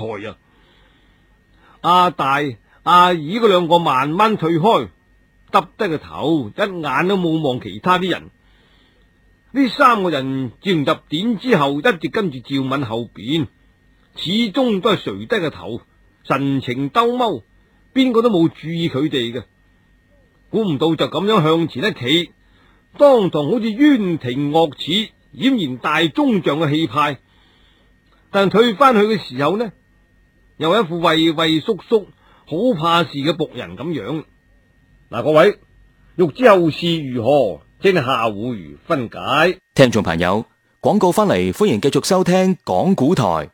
害啊！阿大、阿二嗰兩個慢慢退開，耷低個頭，一眼都冇望其他啲人。呢三個人自從入殿之後，一直跟住趙敏後邊，始終都係垂低個頭，神情兜踎，邊個都冇注意佢哋嘅。估唔到就咁樣向前一企，當堂好似淵庭岳池，儼然大宗像嘅氣派。但退翻去嘅時候呢，又係一副畏畏縮縮、好怕事嘅僕人咁樣。 嗱，各位欲知後事如何，請下回分解。 聽眾朋友，廣告翻嚟，歡迎繼續收聽講古台。